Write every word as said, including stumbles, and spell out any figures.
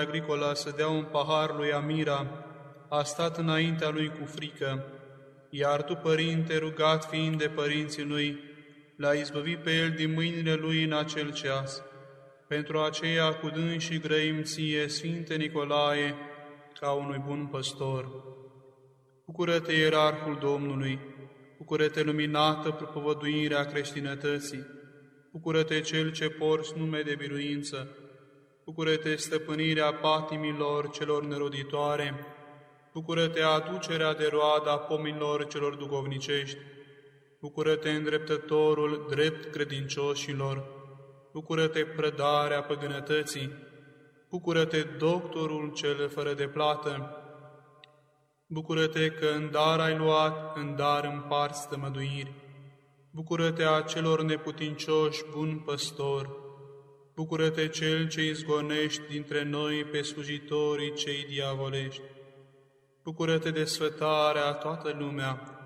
Agricola să dea un pahar lui Amira, a stat înaintea lui cu frică, iar tu, Părinte, rugat fiind de părinții lui, l-a izbăvit pe el din mâinile lui în acel ceas. Pentru aceea, cu dânsii grăim ție, Sfinte Nicolae, ca unui bun păstor. Bucură-te, Ierarhul Domnului, bucură-te, luminată propovăduirea creștinătății, bucură-te, Cel ce porți nume de biruință, bucură-te, stăpânirea patimilor celor neroditoare, bucură-te, aducerea de roada pomilor celor duhovnicești, bucură-te, îndreptătorul drept credincioșilor, bucură-te, prădarea păgânătății, bucură-te, doctorul cel fără de plată, bucură-te că în dar ai luat, în dar împarți tămăduiri, bucură-te a celor neputincioși, bun păstor, bucură-te, Cel ce izgonești dintre noi pe slujitorii cei diavolești, bucură-te de sfătarea toată lumea,